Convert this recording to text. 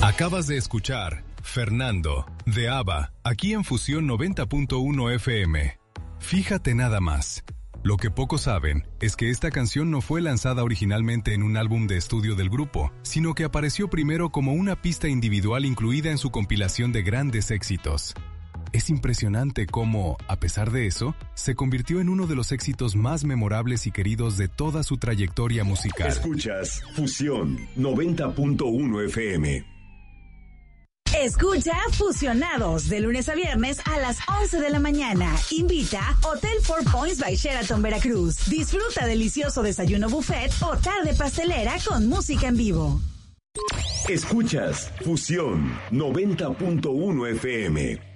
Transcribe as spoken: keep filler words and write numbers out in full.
Acabas de escuchar Fernando, de ABBA, aquí en Fusión noventa punto uno F M. Fíjate nada más. Lo que pocos saben es que esta canción no fue lanzada originalmente en un álbum de estudio del grupo, sino que apareció primero como una pista individual incluida en su compilación de grandes éxitos. Es impresionante cómo, a pesar de eso, se convirtió en uno de los éxitos más memorables y queridos de toda su trayectoria musical. Escuchas Fusión noventa punto uno F M. Escucha Fusionados de lunes a viernes a las once de la mañana. Invita Hotel Four Points by Sheraton Veracruz. Disfruta delicioso desayuno buffet o tarde pastelera con música en vivo. Escuchas Fusión noventa punto uno F M.